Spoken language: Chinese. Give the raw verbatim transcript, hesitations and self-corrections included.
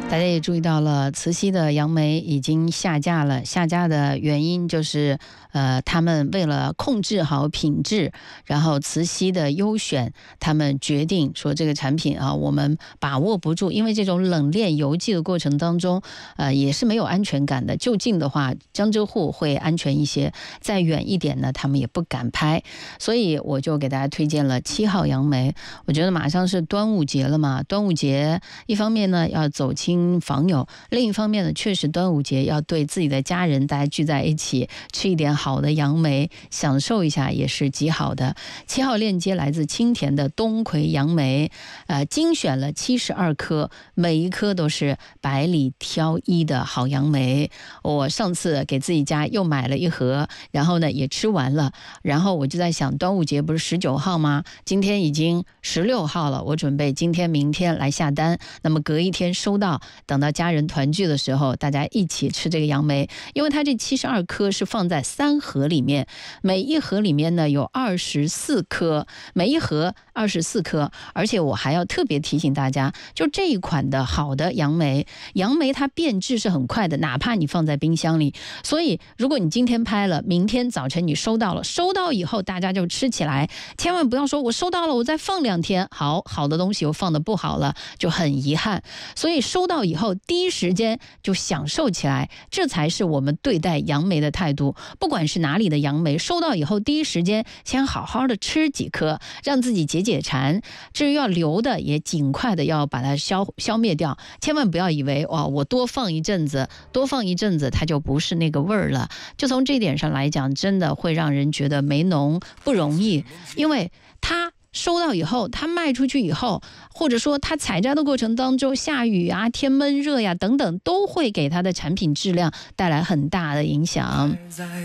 大家也注意到了，慈溪的杨梅已经下架了。下架的原因就是，呃，他们为了控制好品质，然后慈溪的优选，他们决定说这个产品啊，我们把握不住，因为这种冷链邮寄的过程当中，呃，也是没有安全感的。就近的话，江浙沪会安全一些，再远一点呢，他们也不敢拍。所以我就给大家推荐了七号杨梅。我觉得马上是端午节了嘛，端午节一方面呢要走亲访友，另一方面呢，确实端午节要对自己的家人大家聚在一起，吃一点好的杨梅，享受一下也是极好的。七号链接来自青田的东魁杨梅，呃，精选了七十二颗，每一颗都是百里挑一的好杨梅。我上次给自己家又买了一盒，然后呢也吃完了，然后我就在想，端午节不是十九号吗？今天已经十六号了，我准备今天明天来下单，那么隔一天收到，等到家人团聚的时候，大家一起吃这个杨梅。因为它这七十二颗是放在三盒里面，每一盒里面呢有二十四颗，每一盒二十四颗。而且我还要特别提醒大家，就这一款的好的杨梅，杨梅它变质是很快的，哪怕你放在冰箱里。所以如果你今天拍了，明天早晨你收到了，收到以后大家就吃起来，千万不要说我收到了我再放两天，好好的东西又放的不好了，就很遗憾。所以收到以后第一时间就享受起来，这才是我们对待杨梅的态度。不管是哪里的杨梅，收到以后第一时间先好好的吃几颗，让自己解解馋。至于要留的，也尽快的要把它消消灭掉。千万不要以为哇，我多放一阵子，多放一阵子它就不是那个味儿了。就从这点上来讲，真的会让人觉得梅农不容易，因为它收到以后，它卖出去以后，或者说它采摘的过程当中下雨啊、天闷热呀等等，都会给它的产品质量带来很大的影响。